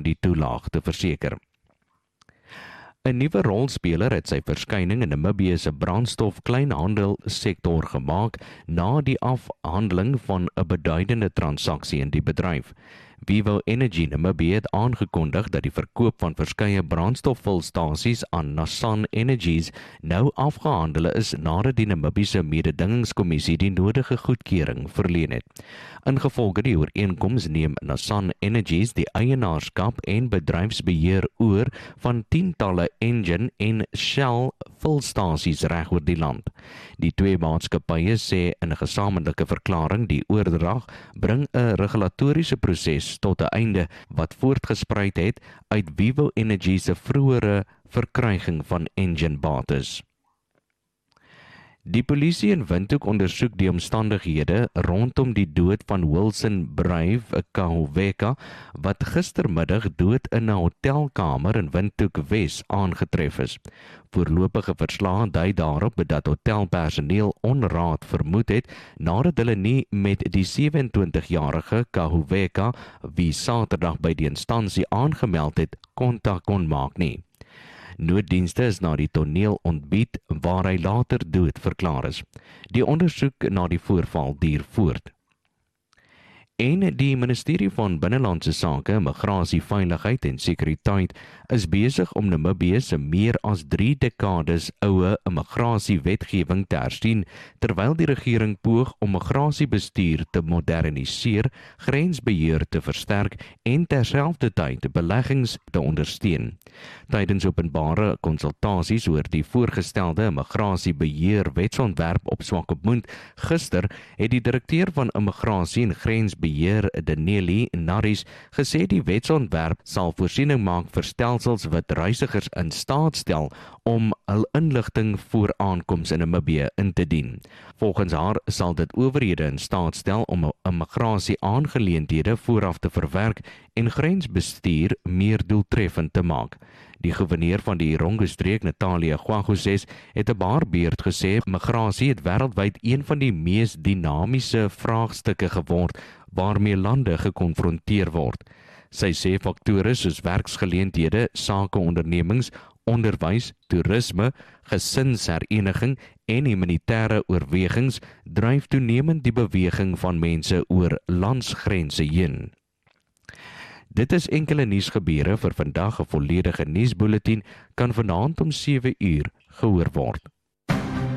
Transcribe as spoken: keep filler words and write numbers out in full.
van die toelaag te verseker. 'n Nuwe rolspeler het sy verskyning in Namibië se brandstof kleinhandelsektor gemaak na die afhandeling van 'n beduidende transaksie in die bedryf. Vivo Energy Namibië het aangekondig dat die verkoop van verskeie brandstofvulstasies aan Nasan Energies nou afgehandel is nadat die Namibiese mededingingskommissie die nodige goedkeuring verleen het. Ingevolge die ooreenkoms neem Nasan Energies die eienaarskap en bedryfsbeheer oor van tientalle Engen en Shell vulstasies reg oor die land. Die twee maatskappye sê in 'n gesamentlike verklaring die oordrag bring 'n regulatoriese proses tot 'n einde wat voortgespruit het uit Vivo Energy se vroeëre verkryging van Engen bates. Die polisie in Windhoek ondersoek die omstandighede rondom die dood van Wilson Brave Kahuveka, wat gistermiddag dood in 'n hotelkamer in Windhoek Wes aangetref is. Voorlopige verslae dui daarop dat hotelpersoneel onraad vermoed het nadat hulle nie met die sewe-en-twintig-jarige Kahuveka, wie Saterdag by die instansie aangemeld het, kontak kon maak nie. Nooddienste is na die toneel ontbied waar hy later dood verklaar is. Die ondersoek na die voorval duur voort. En die Ministerie van Binnelandse Sake, Migrasie, Veiligheid en Sekuriteit is besig om Namibië se meer as drie dekades oue immigrasiewetgewing te hersien, terwyl die regering poog om migrasiebestuur te moderniseer, grensbeheer te versterk en terselfdertyd beleggings te ondersteun. Tydens openbare konsultasies oor die voorgestelde immigrasiebeheer wetsontwerp op Swakopmund gister het die direkteur van Immigrasie en Grensbeheer Daneli Naris gesê die wetsontwerp sal voorsiening maak vir stelsels wat reisigers in staat stel om hul inligting voor aankoms in Namibië in te dien. Volgens haar sal dit owerhede in staat stel om immigrasie aangeleenthede vooraf te verwerk en grensbestuur meer doeltreffend te maak. Die gouverneur van die Irongo-streek, Natalia Gwagoses, het op haar beurt gesê migrasie het wêreldwyd een van die mees dinamiese vraagstukke geword waarmee lande gekonfronteer word. Sy sê faktore soos werksgeleenthede, sakeondernemings, onderwys, toerisme, gesinshereniging en humanitêre oorwegings dryf toenemend die beweging van mense oor landsgrense heen. Dit is enkele nuusgebeure vir vandag. 'n volledige nuusbulletin kan vanaand om sewe uur gehoor word.